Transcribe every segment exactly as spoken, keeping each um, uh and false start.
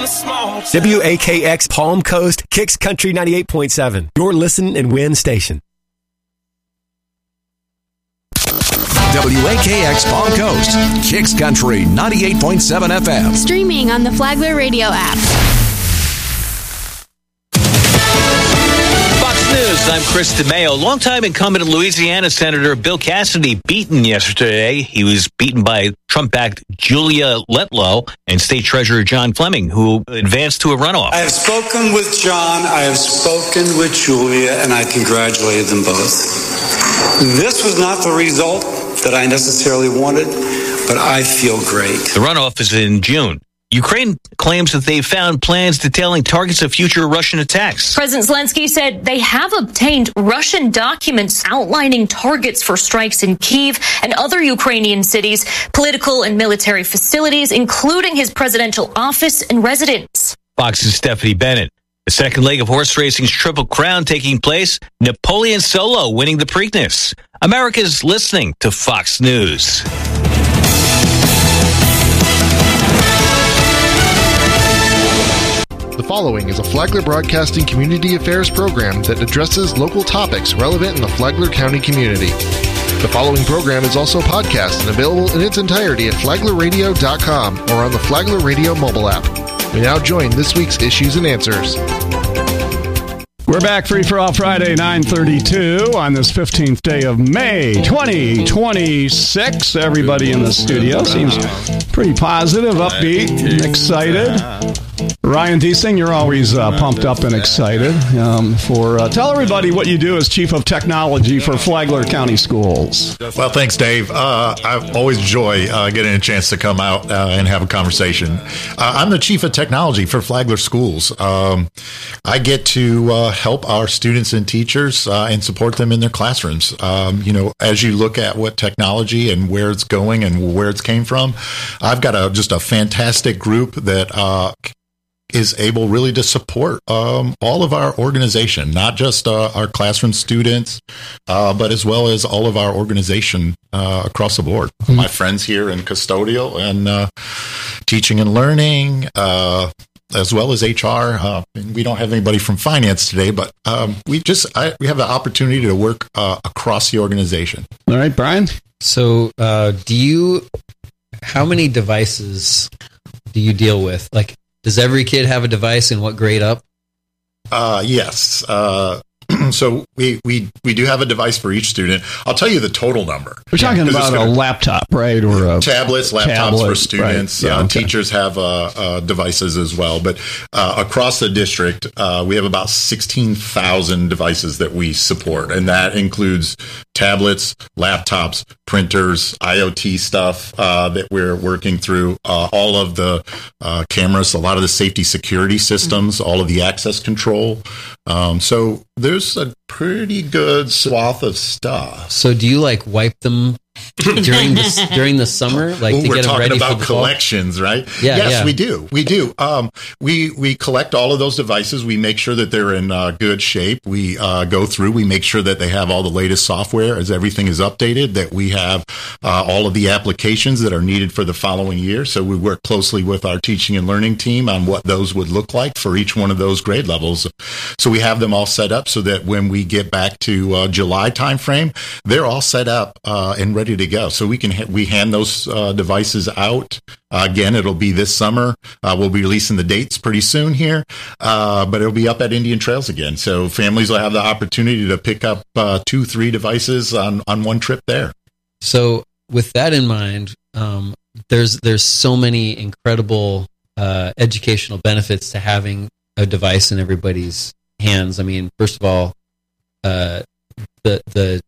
small town. W A K X Palm Coast, Kicks Country ninety-eight point seven. Your listen and win station. W A K X Palm Coast, Kicks Country ninety-eight point seven F M. Streaming on the Flagler Radio app. Fox News, I'm Chris DeMeo. Longtime incumbent Louisiana Senator Bill Cassidy beaten yesterday. He was beaten by Trump-backed Julia Letlow and State Treasurer John Fleming, who advanced to a runoff. I have spoken with John, I have spoken with Julia, and I congratulated them both. This was not the result that I necessarily wanted, but I feel great. The runoff is in June. Ukraine claims that they found plans detailing targets of future Russian attacks. President Zelensky said they have obtained Russian documents outlining targets for strikes in Kyiv and other Ukrainian cities, political and military facilities, including his presidential office and residence. Fox's Stephanie Bennett. The second leg of horse racing's Triple Crown taking place, Napoleon Solo winning the Preakness. America's listening to Fox News. The following is a Flagler Broadcasting Community Affairs program that addresses local topics relevant in the Flagler County community. The following program is also podcast and available in its entirety at flagler radio dot com or on the Flagler Radio mobile app. We now join this week's Issues and Answers. We're back, Free for All Friday, nine thirty-two on this fifteenth day of May, twenty twenty-six. Everybody in the studio seems pretty positive, upbeat, excited. Ryan Deasing, you're always uh, pumped up and excited. Um, for uh, tell everybody what you do as Chief of Technology for Flagler County Schools. Well, thanks, Dave. Uh, I always enjoy uh, getting a chance to come out uh, and have a conversation. Uh, I'm the Chief of Technology for Flagler Schools. Um, I get to uh, help our students and teachers uh, and support them in their classrooms. Um, you know, as you look at what technology and where it's going and where it's came from, I've got a just a fantastic group that uh, is able really to support um, all of our organization, not just uh, our classroom students, uh, but as well as all of our organization uh, across the board. Mm-hmm. My friends here in custodial and uh, teaching and learning, uh, as well as H R. Uh, we don't have anybody from finance today, but um, we just I, we have the opportunity to work uh, across the organization. All right, Brian. So, uh, do you? How many devices do you deal with? Like, does every kid have a device, and what grade up? Uh, yes. Uh, so we, we, we do have a device for each student. I'll tell you the total number. We're talking about a laptop, right? Or a tablets, laptops tablet, for students. Right. Yeah, uh, okay. Teachers have uh, uh, devices as well. But uh, across the district, uh, we have about sixteen thousand devices that we support. And that includes tablets, laptops, printers, IoT stuff uh, that we're working through, uh, all of the uh, cameras, a lot of the safety security systems, all of the access control. Um, so there's a pretty good swath of stuff. So do you like wipe them during the during the summer, like Ooh, to we're get them talking ready about for the collections, fall? right? Yeah, yes, yeah. we do. We do. Um, we we collect all of those devices. We make sure that they're in uh, good shape. We uh, go through. We make sure that they have all the latest software as everything is updated. That we have uh, all of the applications that are needed for the following year. So we work closely with our teaching and learning team on what those would look like for each one of those grade levels. So we have them all set up so that when we get back to uh, July timeframe, they're all set up uh, and ready to go. So we can ha- we hand those uh, devices out. Uh, again, it'll be this summer. Uh, we'll be releasing the dates pretty soon here, uh, but it'll be up at Indian Trails again. So families will have the opportunity to pick up uh, two, three devices on, on one trip there. So with that in mind, um, there's there's so many incredible uh, educational benefits to having a device in everybody's hands. I mean, first of all, uh, the the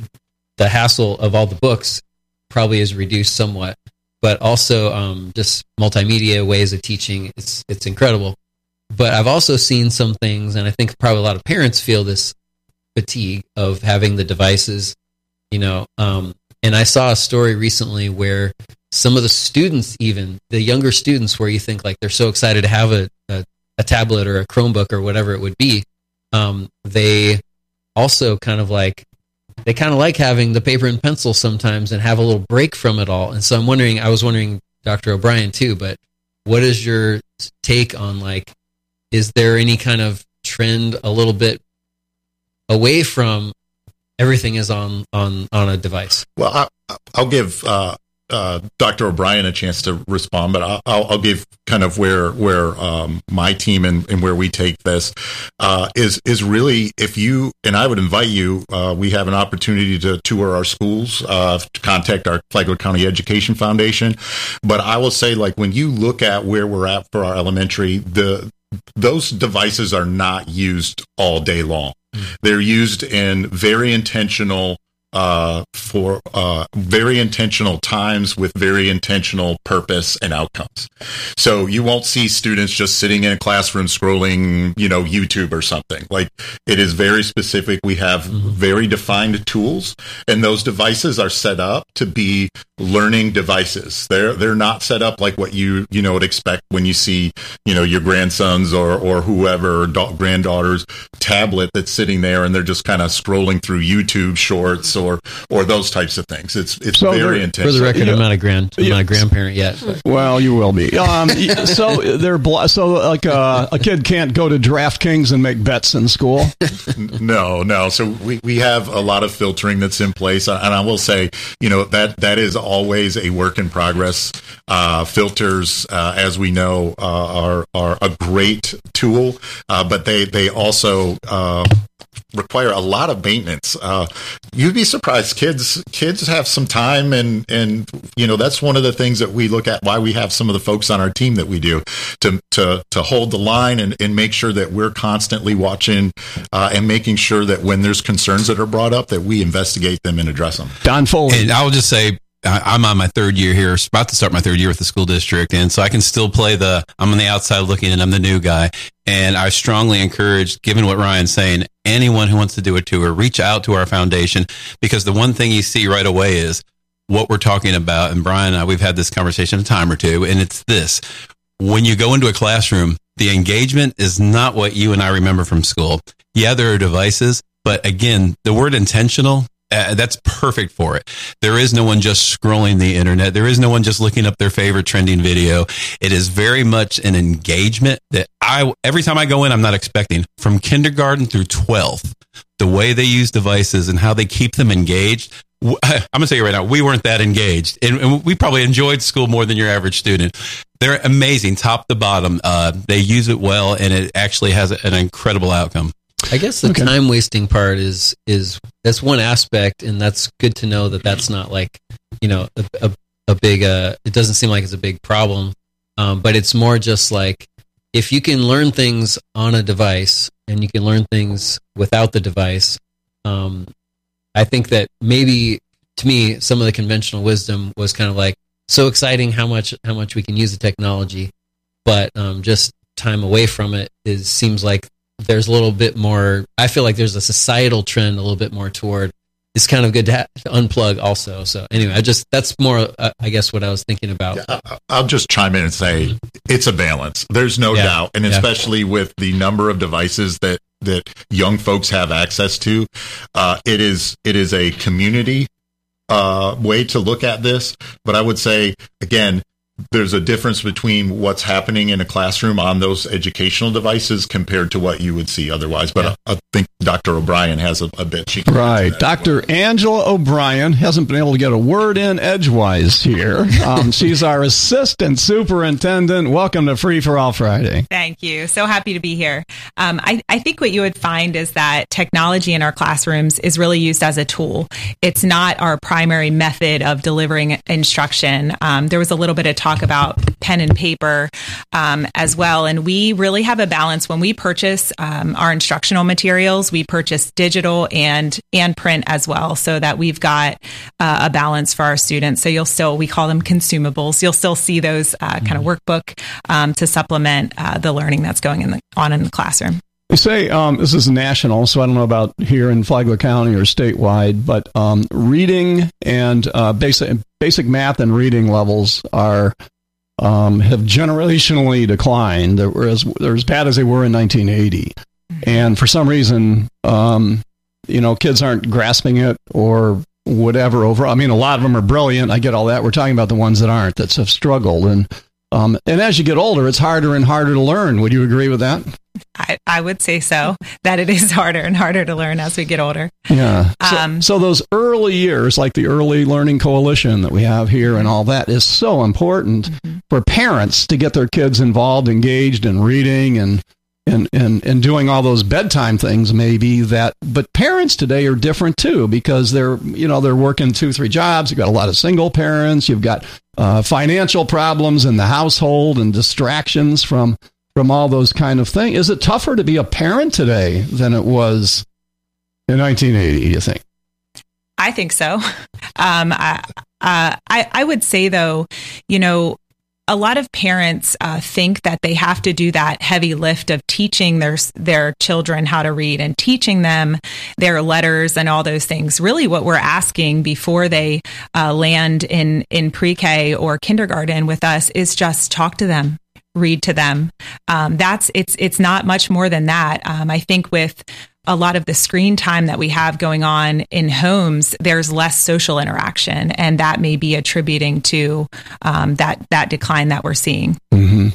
the hassle of all the books probably is reduced somewhat, but also um, just multimedia ways of teaching. It's it's incredible. But I've also seen some things, and I think probably a lot of parents feel this fatigue of having the devices, you know. Um, and I saw a story recently where some of the students, even the younger students, where you think like they're so excited to have a, a, a tablet or a Chromebook or whatever it would be, um, they also kind of like, they kind of like having the paper and pencil sometimes and have a little break from it all. And so I'm wondering, I was wondering, Doctor O'Brien too, but what is your take on, like, is there any kind of trend a little bit away from everything is on, on, on a device? Well, I, I'll give uh, uh, Doctor O'Brien a chance to respond, but I'll, I'll give kind of where where um, my team and, and where we take this uh, is is really, if you, and I would invite you, uh, we have an opportunity to tour our schools, uh, to contact our Flagler County Education Foundation. But I will say, like, when you look at where we're at for our elementary, the those devices are not used all day long. They're used in very intentional, uh, for uh, very intentional times with very intentional purpose and outcomes. So you won't see students just sitting in a classroom scrolling, you know, YouTube or something. Like, it is very specific. We have mm-hmm. very defined tools, and those devices are set up to be learning devices. They're they're not set up like what you you know would expect when you see, you know, your grandsons or or whoever da- granddaughter's tablet that's sitting there and they're just kind of scrolling through YouTube shorts or or those types of things. It's it's so very intense. For the record, yeah. I'm not a grand I'm not a grandparent yet. Well, you will be. Um, so they're bl- so like uh, a kid can't go to DraftKings and make bets in school. No, no. So we, we have a lot of filtering that's in place, and I will say, you know, that that is always a work in progress. Uh, filters, uh, as we know, uh, are are a great tool, uh, but they they also uh, require a lot of maintenance. Uh, you'd be surprised. Kids kids have some time, and and you know that's one of the things that we look at. Why we have some of the folks on our team that we do to to to hold the line and, and make sure that we're constantly watching uh, and making sure that when there's concerns that are brought up, that we investigate them and address them. Don Foley. And I'll just say, I'm on my third year here, about to start my third year with the school district. And so I can still play the, I'm on the outside looking in, I'm the new guy. And I strongly encourage, given what Ryan's saying, anyone who wants to do a tour, reach out to our foundation, because the one thing you see right away is what we're talking about. And Brian and I, we've had this conversation a time or two, and it's this. When you go into a classroom, the engagement is not what you and I remember from school. Yeah, there are devices, but again, the word intentional, Uh, that's perfect for it. There is no one just scrolling the internet. There is no one just looking up their favorite trending video. It is very much an engagement that I, every time I go in, I'm not expecting. From kindergarten through twelfth, the way they use devices and how they keep them engaged. I'm going to tell you right now, we weren't that engaged, and, and we probably enjoyed school more than your average student. They're amazing, top to bottom. Uh, they use it well, and it actually has an incredible outcome. I guess the okay. time wasting part is is that's one aspect, and that's good to know that that's not like, you know, a, a, a big. Uh, it doesn't seem like it's a big problem, um, but it's more just like if you can learn things on a device and you can learn things without the device. Um, I think that maybe to me some of the conventional wisdom was kind of like so exciting how much how much we can use the technology, but um, just time away from it is seems like. There's a little bit more, I feel like there's a societal trend a little bit more toward, it's kind of good to, ha- to unplug also. So anyway, I just, that's more, uh, I guess, what I was thinking about. Yeah, I'll just chime in and say it's a balance. There's no yeah. doubt. And yeah. especially with the number of devices that, that young folks have access to, uh, it is, it is a community uh, way to look at this. But I would say, again, there's a difference between what's happening in a classroom on those educational devices compared to what you would see otherwise. But yeah. I, I think Doctor O'Brien has a, a bit. She can right. Doctor Well. Angela O'Brien hasn't been able to get a word in edgewise here. Um, she's our assistant superintendent. Welcome to Free for All Friday. Thank you. So happy to be here. Um, I, I think what you would find is that technology in our classrooms is really used as a tool. It's not our primary method of delivering instruction. Um, there was a little bit of talk about pen and paper um, as well. And we really have a balance when we purchase um, our instructional materials. We purchase digital and and print as well, so that we've got uh, a balance for our students. So you'll still, we call them consumables. You'll still see those uh, kind of workbook um, to supplement uh, the learning that's going in the, on in the classroom. They say um, this is national, so I don't know about here in Flagler County or statewide, but um, reading and uh, basic basic math and reading levels are um, have generationally declined. They're, whereas they're as bad as they were in nineteen eighty, and for some reason, um, you know, kids aren't grasping it or whatever. Over, I mean, a lot of them are brilliant. I get all that. We're talking about the ones that aren't, that have struggled, and Um, and as you get older, it's harder and harder to learn. Would you agree with that? I, I would say so, that it is harder and harder to learn as we get older. Yeah. So, Um, so those early years, like the Early Learning Coalition that we have here and all that, is so important Mm-hmm. for parents to get their kids involved, engaged in reading and, and, and, and doing all those bedtime things maybe that, but parents today are different too, because they're, you know, they're working two, three jobs. You've got a lot of single parents. You've got uh, financial problems in the household and distractions from from all those kind of things. Is it tougher to be a parent today than it was in nineteen eighty, you think? I think so. Um, I, uh, I, I would say, though, you know, a lot of parents uh, think that they have to do that heavy lift of teaching their their children how to read and teaching them their letters and all those things. Really, what we're asking before they uh, land in, in pre-K or kindergarten with us is just talk to them. Read to them. Um, that's it's it's not much more than that. Um, I think with a lot of the screen time that we have going on in homes, there's less social interaction, and that may be attributing to um, that that decline that we're seeing. Mm-hmm.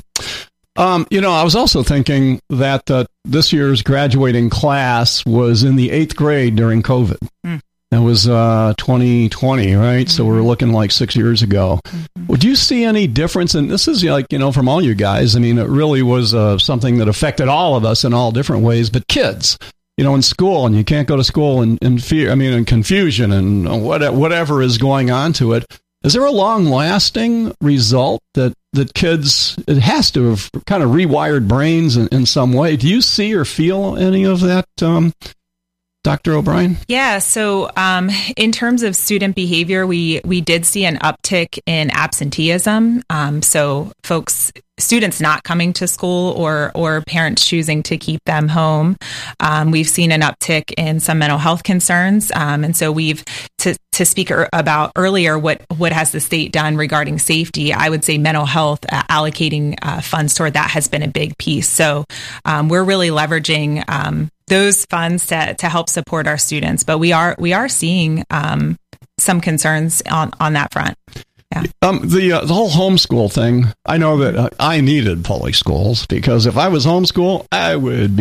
Um, you know, I was also thinking that uh, this year's graduating class was in the eighth grade during COVID. Mm. That was uh, twenty twenty, right? Mm-hmm. So we're looking like six years ago. Mm-hmm. Would you see any difference? And this is like, you know, from all you guys, I mean, it really was uh, something that affected all of us in all different ways. But kids, you know, in school, and you can't go to school in, in fear, I mean, in confusion and what, whatever is going on to it. Is there a long-lasting result that, that kids, it has to have kind of rewired brains in, in some way? Do you see or feel any of that, um, Doctor O'Brien? Yeah. So um, in terms of student behavior, we we did see an uptick in absenteeism. Um, so folks, students not coming to school or or parents choosing to keep them home. Um, we've seen an uptick in some mental health concerns. Um, and so we've, to, to speak er, about earlier, what, what has the state done regarding safety? I would say mental health, uh, allocating uh, funds toward that has been a big piece. So um, we're really leveraging um, those funds to, to help support our students. But we are we are seeing um, some concerns on, on that front. Yeah. Um, the uh, the whole homeschool thing, I know that uh, I needed public schools, because if I was homeschool, I would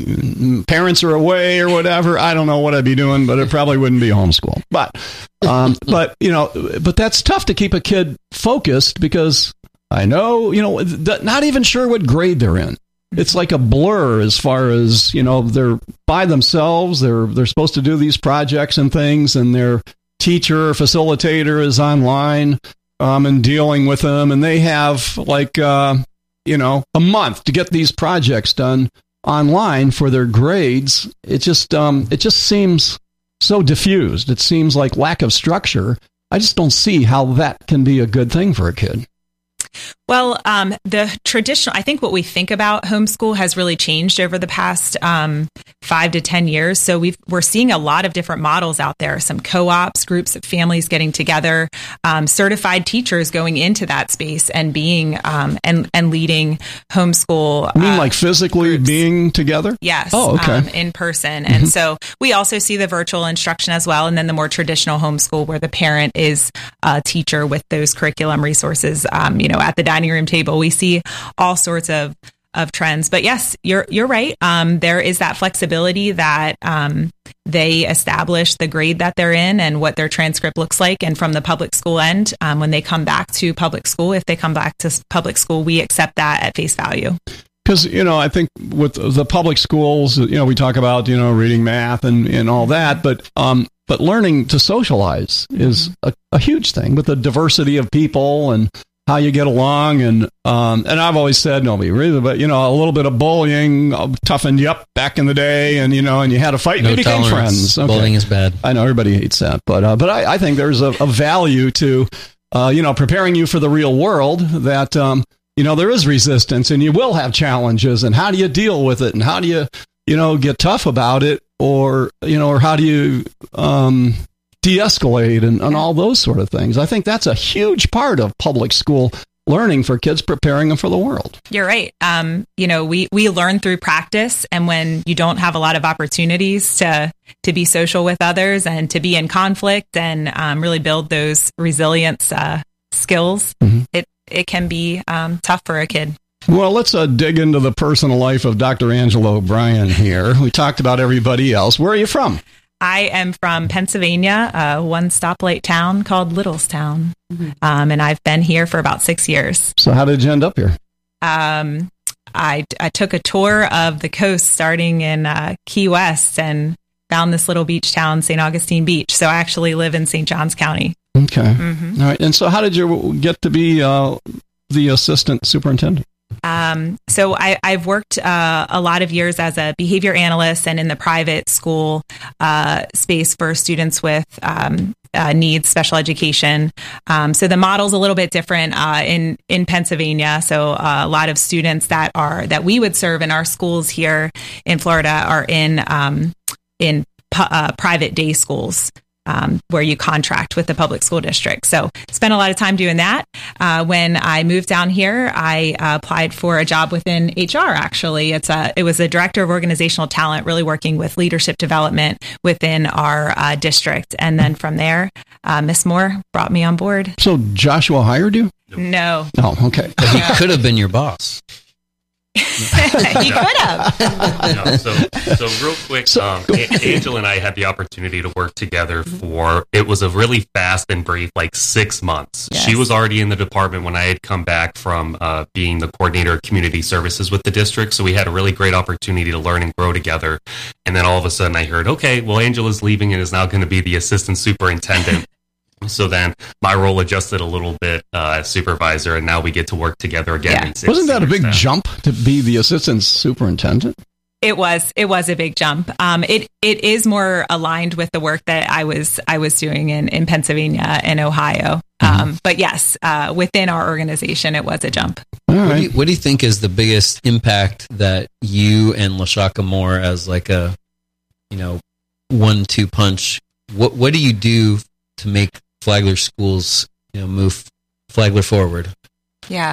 be, parents are away or whatever. I don't know what I'd be doing, but it probably wouldn't be homeschool. But, um, but you know, but that's tough to keep a kid focused, because I know, you know, th- not even sure what grade they're in. It's like a blur as far as, you know, they're by themselves. They're they're supposed to do these projects and things, and their teacher or facilitator is online. Um, and dealing with them, and they have like uh, you know a month to get these projects done online for their grades. It just um, it just seems so diffused. It seems like lack of structure. I just don't see how that can be a good thing for a kid. Well, um, the traditional, I think what we think about homeschool has really changed over the past um, five to ten years. So we've, we're seeing a lot of different models out there, some co-ops, groups of families getting together, um, certified teachers going into that space and being um, and, and leading homeschool. You mean uh, like physically groups. being together? Yes. Oh, okay. Um, in person. Mm-hmm. And so we also see the virtual instruction as well. And then the more traditional homeschool where the parent is a teacher with those curriculum resources, um, you know, at the dining room table. We see all sorts of of trends. But yes, you're you're right. Um, there is that flexibility that um, they establish the grade that they're in and what their transcript looks like. And from the public school end, um, when they come back to public school, if they come back to public school, we accept that at face value. Because, you know, I think with the public schools, you know, we talk about, you know, reading math and, and all that, but um, but learning to socialize is a, a huge thing with the diversity of people and how you get along. And um, and I've always said, nobody really, but, you know, a little bit of bullying toughened you up back in the day, and, you know, and you had a fight and no you became tolerance. friends. Okay. Bullying is bad. I know everybody hates that, but uh, but I, I think there's a, a value to, uh, you know, preparing you for the real world that, um, you know, there is resistance and you will have challenges, and how do you deal with it, and how do you, you know, get tough about it, or, you know, or how do you um, de-escalate and, and all those sort of things. I think that's a huge part of public school learning for kids, preparing them for the world. You're right. Um, you know, we, we learn through practice, and when you don't have a lot of opportunities to to be social with others and to be in conflict and um, really build those resilience uh, skills, mm-hmm. it it can be um, tough for a kid. Well, let's uh, dig into the personal life of Doctor Angela O'Brien here. We talked about everybody else. Where are you from? I am from Pennsylvania, a one stoplight town called Littlestown, mm-hmm. um, and I've been here for about six years. So how did you end up here? Um, I, I took a tour of the coast starting in uh, Key West and found this little beach town, Saint Augustine Beach. So I actually live in Saint Johns County. Okay. Mm-hmm. All right. And so how did you get to be uh, the assistant superintendent? Um, so I, I've worked uh, a lot of years as a behavior analyst and in the private school uh, space for students with um, uh, needs, special education. Um, so the model's a little bit different uh, in in Pennsylvania. So uh, a lot of students that are that we would serve in our schools here in Florida are in um, in pu- uh, private day schools. Um, where you contract with the public school district. So spent a lot of time doing that. Uh, when I moved down here, I uh, applied for a job within H R, actually. It's a, it was a director of organizational talent, really working with leadership development within our uh, district. And then from there, uh, Miss Moore brought me on board. So Joshua hired you? No. Oh, okay. But he could have been your boss. He could have. No, so, so real quick, so, um, a- Angela and I had the opportunity to work together for, it was a really fast and brief, like six months. Yes. She was already in the department when I had come back from uh, being the coordinator of community services with the district. So we had a really great opportunity to learn and grow together. And then all of a sudden I heard, okay, well, Angela's leaving and is now going to be the assistant superintendent. So then my role adjusted a little bit uh, as supervisor, and now we get to work together again. Yeah. Wasn't that a big staff. jump to be the assistant superintendent? It was. It was a big jump. Um, it it is more aligned with the work that I was I was doing in, in Pennsylvania and Ohio. Mm-hmm. Um, but yes, uh, within our organization, it was a jump. All right. What do you, what do you think is the biggest impact that you and LaShaka Moore, as like a you know one two punch? What what do you do to make Flagler schools, you know, move Flagler forward? Yeah.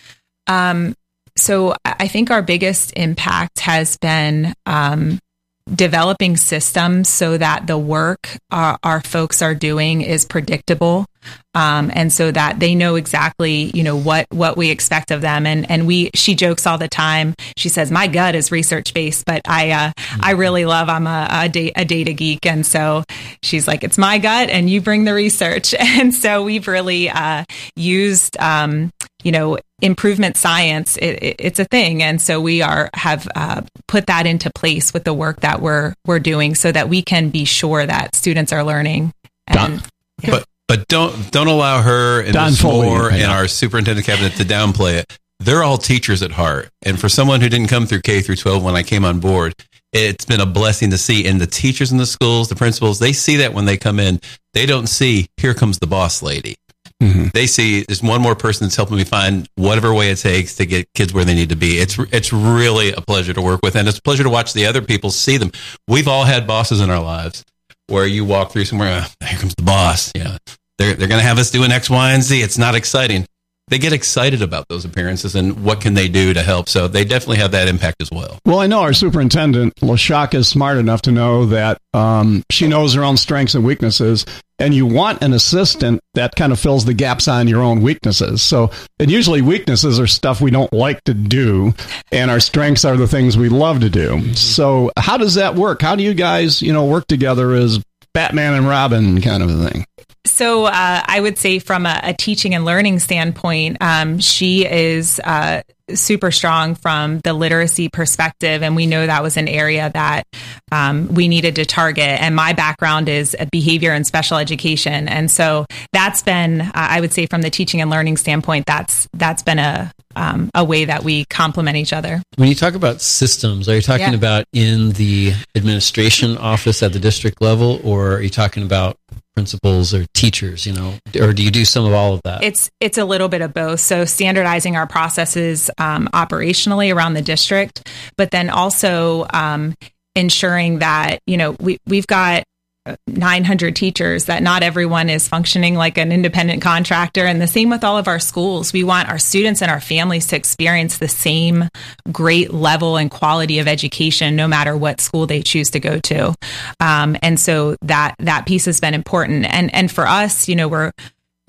Um, so I think our biggest impact has been um, developing systems so that the work our, our folks are doing is predictable. Um, and so that they know exactly, you know, what, what we expect of them. And, and we, she jokes all the time. She says, my gut is research based, but I, uh, mm-hmm. I really love, I'm a, a, da- a data geek. And so she's like, it's my gut and you bring the research. And so we've really, uh, used, um, you know, improvement science. It, it, it's a thing. And so we are, have, uh, put that into place with the work that we're, we're doing so that we can be sure that students are learning. And, yeah. But, But don't don't allow her and Miz Moore and our superintendent cabinet to downplay it. They're all teachers at heart. And for someone who didn't come through K through twelve when I came on board, it's been a blessing to see. And the teachers in the schools, the principals, they see that when they come in. They don't see, here comes the boss lady. Mm-hmm. They see there's one more person that's helping me find whatever way it takes to get kids where they need to be. It's it's really a pleasure to work with. And it's a pleasure to watch the other people see them. We've all had bosses in our lives where you walk through somewhere, oh, here comes the boss. Yeah. They're, they're going to have us doing X, Y, and Z. It's not exciting. They get excited about those appearances and what can they do to help. So they definitely have that impact as well. Well, I know our superintendent, LaShaka, is smart enough to know that um, she knows her own strengths and weaknesses. And you want an assistant that kind of fills the gaps on your own weaknesses. So, and usually weaknesses are stuff we don't like to do, and our strengths are the things we love to do. So how does that work? How do you guys, you know, work together as Batman and Robin kind of a thing? So uh, I would say from a, a teaching and learning standpoint, um, she is uh, super strong from the literacy perspective. And we know that was an area that um, we needed to target. And my background is behavior and special education. And so that's been, uh, I would say from the teaching and learning standpoint, that's that's been a um, a way that we complement each other. When you talk about systems, are you talking yeah. about in the administration office at the district level, or are you talking about principals or teachers, you know, or do you do some of all of that? It's it's a little bit of both. So standardizing our processes um, operationally around the district, but then also um, ensuring that, you know, we, we've got nine hundred teachers, that not everyone is functioning like an independent contractor. And the same with all of our schools. We want our students and our families to experience the same great level and quality of education, no matter what school they choose to go to. Um, and so that, that piece has been important. And, and for us, you know, we're,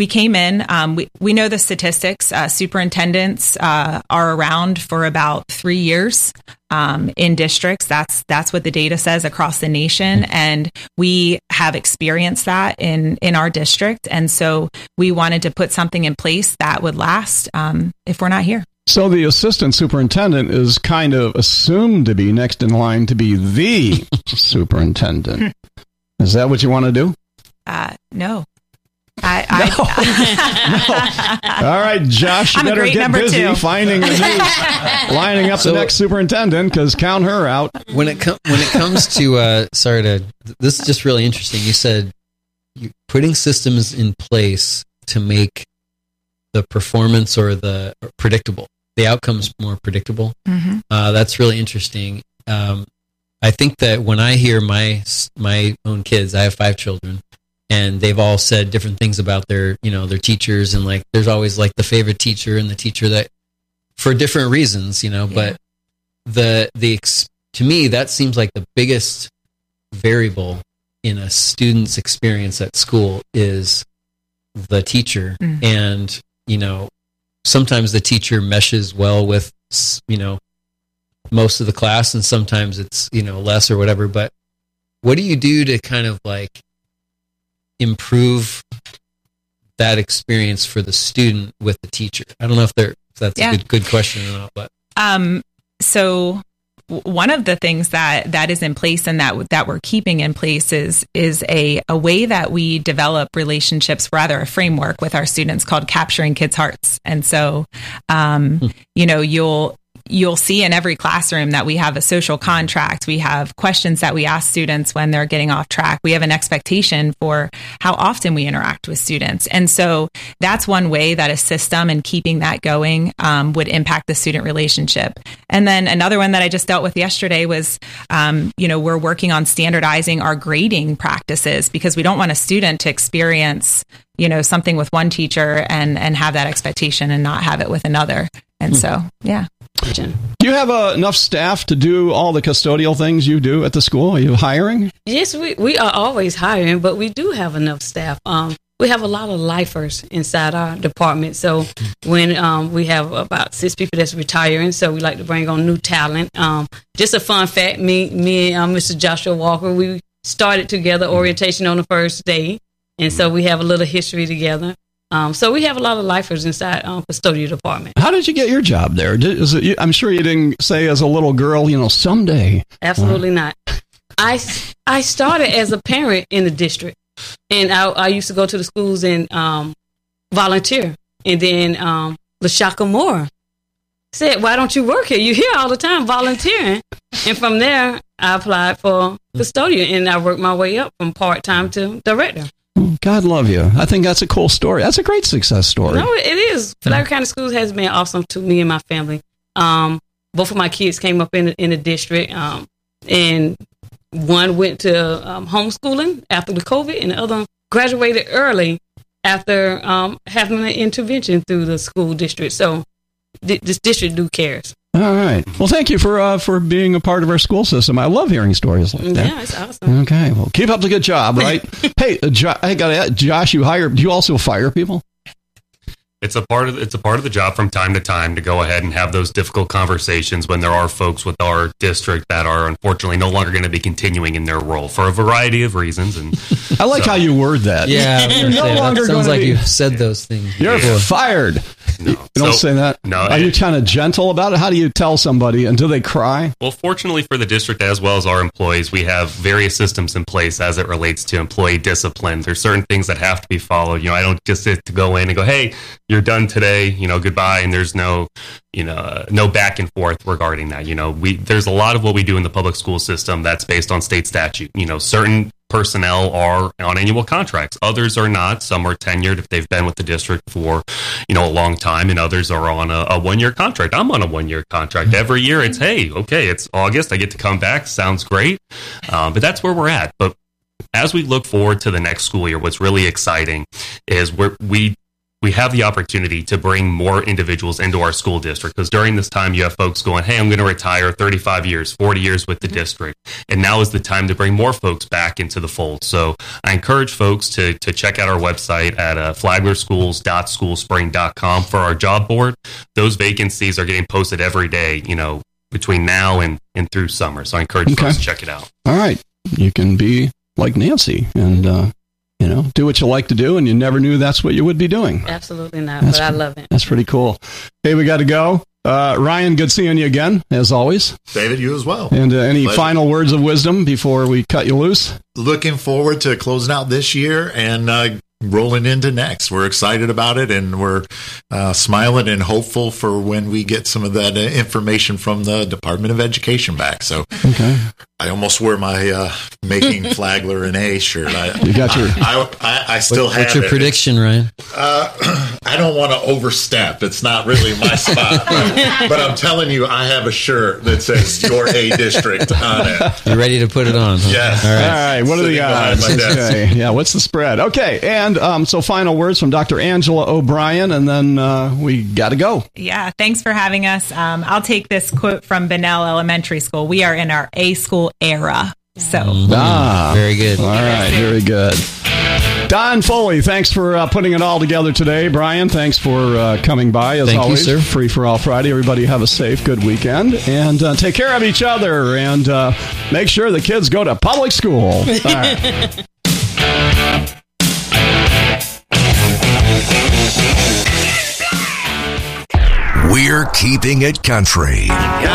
we came in, um, we, we know the statistics. Uh, superintendents uh, are around for about three years um, in districts. That's that's what the data says across the nation. And we have experienced that in, in our district. And so we wanted to put something in place that would last um, if we're not here. So the assistant superintendent is kind of assumed to be next in line to be the superintendent. Is that what you want to do? Uh, no. I, I, no. All right, Josh, you I'm better get busy two. finding the news, lining up So- the next superintendent, because count her out. When it com- when it comes to uh, sorry to this is just really interesting. You said you putting systems in place to make the performance or the or predictable, the outcomes more predictable. Mm-hmm. Uh, that's really interesting. Um, I think that when I hear my my own kids, I have five children, and they've all said different things about their you know their teachers, and like there's always like the favorite teacher and the teacher that for different reasons, you know. Yeah. But the the ex- to me that seems like the biggest variable in a student's experience at school is the teacher, mm-hmm. and you know sometimes the teacher meshes well with you know most of the class, and sometimes it's you know less or whatever. But what do you do to kind of like improve that experience for the student with the teacher? I don't know if, if that's yeah. a good good question or not, but um, so w- one of the things that that is in place and that that we're keeping in place is is a a way that we develop relationships, rather a framework with our students called Capturing Kids' Hearts. And so, um, hmm. you know, you'll. You'll see in every classroom that we have a social contract. We have questions that we ask students when they're getting off track. We have an expectation for how often we interact with students. And so that's one way that a system and keeping that going um, would impact the student relationship. And then another one that I just dealt with yesterday was, um, you know, we're working on standardizing our grading practices because we don't want a student to experience, you know, something with one teacher and, and have that expectation and not have it with another. And so, yeah. Do you have uh, enough staff to do all the custodial things you do at the school? Are you hiring? Yes, we, we are always hiring, but we do have enough staff. Um, we have a lot of lifers inside our department. So when um, we have about six people that's retiring, so we like to bring on new talent. Um, just a fun fact, me, me and um, Mister Joshua Walker, we started together orientation on the first day. And so we have a little history together. Um, so we have a lot of lifers inside um, custodial department. How did you get your job there? Did, is it, I'm sure you didn't say as a little girl, you know, someday. Absolutely uh. not. I, I started as a parent in the district, and I, I used to go to the schools and um, volunteer. And then um, LaShaka Moore said, "Why don't you work here? You're here all the time volunteering." And from there, I applied for custodian, and I worked my way up from part-time to director. God love you. I think that's a cool story. That's a great success story. No, it is. Flagler County Schools has been awesome to me and my family. Um, both of my kids came up in the, in the district, um, and one went to um, homeschooling after the COVID, and the other graduated early after um, having an intervention through the school district. So th- this district do cares. All right. Well, thank you for uh, for being a part of our school system. I love hearing stories like that. Yeah, it's awesome. Okay. Well, keep up the good job, right? Hey, uh, jo- I got to ask, Josh, you hire, do you also fire people? It's a part of it's a part of the job from time to time to go ahead and have those difficult conversations when there are folks with our district that are unfortunately no longer going to be continuing in their role for a variety of reasons. And I like so, how you word that. Yeah, you're no longer sounds like be, you've said those things. You're yeah. fired. No. You don't so, say that? No. Are it, you kind of gentle about it? How do you tell somebody until they cry? Well, fortunately for the district as well as our employees, we have various systems in place as it relates to employee discipline. There's certain things that have to be followed. You know, I don't just sit to go in and go, "Hey, you're done today, you know, goodbye," and there's no, you know, uh, no back and forth regarding that. You know, we there's a lot of what we do in the public school system that's based on state statute. You know, certain personnel are on annual contracts. Others are not. Some are tenured if they've been with the district for, you know, a long time, and others are on a, a one-year contract. I'm on a one-year contract. Every year it's, hey, okay, it's August. I get to come back. Sounds great. Um, but that's where we're at. But as we look forward to the next school year, what's really exciting is we're, we we have the opportunity to bring more individuals into our school district, because during this time you have folks going, hey, I'm going to retire thirty-five years, forty years with the district, and now is the time to bring more folks back into the fold. So I encourage folks to to check out our website at uh, flagler schools dot school spring dot com for our job board. Those vacancies are getting posted every day, you know, between now and, and through summer. So I encourage Okay. folks to check it out. All right. You can be like Nancy and, uh, you know, do what you like to do, and you never knew that's what you would be doing. Absolutely not, That's but I pre- love it. That's pretty cool. Hey, we got to go. Uh, Ryan, good seeing you again, as always. David, you as well. And uh, any Pleasure. final words of wisdom before we cut you loose? Looking forward to closing out this year and uh, rolling into next. We're excited about it, and we're uh, smiling and hopeful for when we get some of that uh, information from the Department of Education back. So okay. I almost wear my uh, Making Flagler an A shirt. I, You got your- I, I, I still What- have what's your it. prediction, Ryan? Uh, I don't want to overstep. It's not really my spot. But, but I'm telling you, I have a shirt that says your A district on it. You ready to put it on? Huh? Yes. All All right. right, what are Sitting the behind odds? my desk. Okay. Yeah, what's the spread? Okay, and um, so final words from Doctor Angela O'Brien, and then uh, we got to go. Yeah, thanks for having us. Um, I'll take this quote from Bunnell Elementary School. We are in our A school era. So, Ah, very good. All right, very good. Don Foley, thanks for uh, putting it all together today. Brian, thanks for uh, coming by, as Thank you, always. sir. Free for All Friday. Everybody have a safe, good weekend, and uh, take care of each other, and uh, make sure the kids go to public school. All right. We're keeping it country.